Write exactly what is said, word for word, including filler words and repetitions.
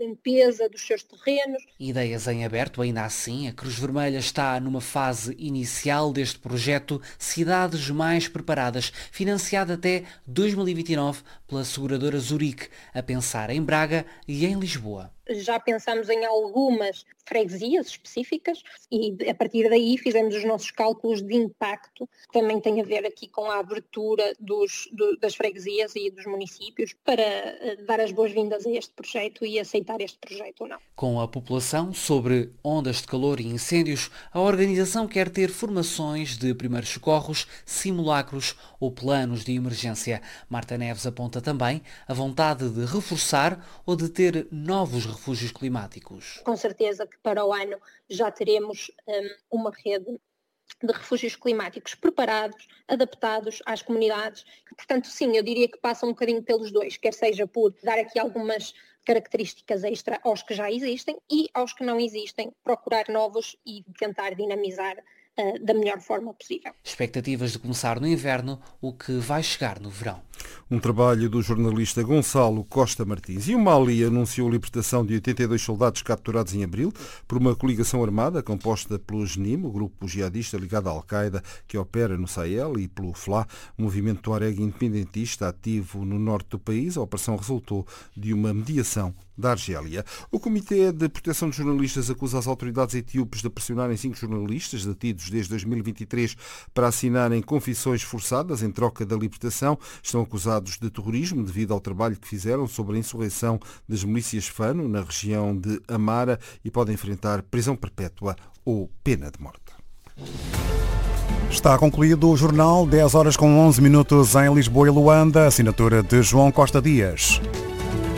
limpeza dos seus terrenos. Ideias em aberto, ainda assim, a Cruz Vermelha está numa fase inicial deste projeto Cidades Mais Preparadas, financiado até dois mil e vinte e nove pela seguradora Zurique, a pensar em Braga e em Lisboa. Já pensamos em algumas freguesias específicas e a partir daí fizemos os nossos cálculos de impacto, que também tem a ver aqui com a abertura dos, do, das freguesias e dos municípios para uh, dar as boas-vindas a este projeto e aceitar este projeto ou não. Com a população sobre ondas de calor e incêndios, a organização quer ter formações de primeiros socorros, simulacros ou planos de emergência. Marta Neves aponta também a vontade de reforçar ou de ter novos refúgios climáticos. Com certeza que para o ano já teremos um, uma rede de refúgios climáticos preparados, adaptados às comunidades. Portanto, sim, eu diria que passa um bocadinho pelos dois, quer seja por dar aqui algumas características extra aos que já existem e aos que não existem, procurar novos e tentar dinamizar uh, da melhor forma possível. Expectativas de começar no inverno, o que vai chegar no verão. Um trabalho do jornalista Gonçalo Costa Martins. E o Mali anunciou a libertação de oitenta e dois soldados capturados em abril por uma coligação armada composta pelo Jenim, o grupo jihadista ligado à Al-Qaeda que opera no Sahel, e pelo F L A, movimento tuareg independentista ativo no norte do país. A operação resultou de uma mediação da Argélia. O Comitê de Proteção de Jornalistas acusa as autoridades etíopes de pressionarem cinco jornalistas detidos desde dois mil e vinte e três para assinarem confissões forçadas em troca da libertação. Estão acusados de terrorismo devido ao trabalho que fizeram sobre a insurreição das milícias Fano na região de Amara e podem enfrentar prisão perpétua ou pena de morte. Está concluído o jornal, dez horas com onze minutos em Lisboa e Luanda, assinatura de João Costa Dias.